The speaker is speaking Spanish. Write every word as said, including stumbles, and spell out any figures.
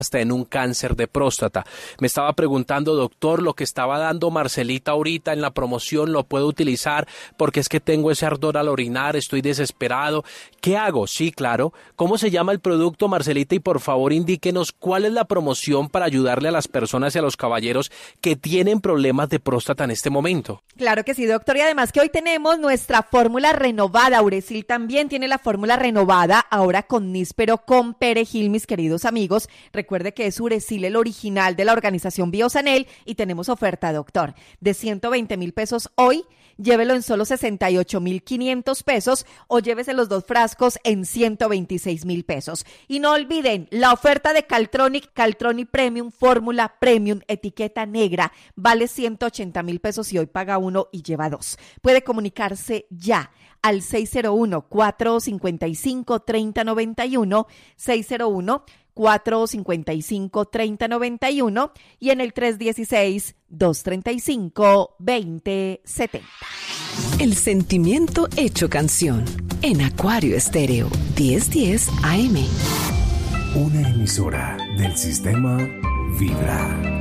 hasta en un cáncer de próstata. Me estaba preguntando, doctor, lo que estaba dando Marcelita ahorita en la promoción, ¿lo puedo utilizar? Porque es que tengo ese ardor al orinar, estoy desesperado. ¿Qué hago? Sí, claro. ¿Cómo se llama el producto, Marcelita? Y por favor indíquenos cuál es la promoción para ayudarle a las personas y a los caballeros que tienen problemas de próstata en este momento. Claro que sí, doctor. Y además que hoy tenemos nuestra fórmula renovada. Uresil también tiene la fórmula renovada, ahora con níspero, con perejil, mis queridos amigos. Recuerde que es Uresil el original de la organización Biosanel y tenemos oferta, doctor, de ciento veinte mil pesos hoy. Llévelo en solo sesenta y ocho mil quinientos pesos o llévese los dos frascos en ciento veintiséis mil pesos. Y no olviden la oferta de Caltronic, Caltronic Premium, fórmula Premium, etiqueta negra, vale ciento ochenta mil pesos y hoy paga uno y lleva dos. Puede comunicarse ya al seis cero uno, cuatro cinco cinco, tres cero nueve uno, seis cero uno, cuatro cinco cinco, tres cero nueve uno y en el tres uno seis, dos tres cinco, dos cero siete cero. El sentimiento hecho canción en Acuario Estéreo diez diez A M. Una emisora del sistema Vibra.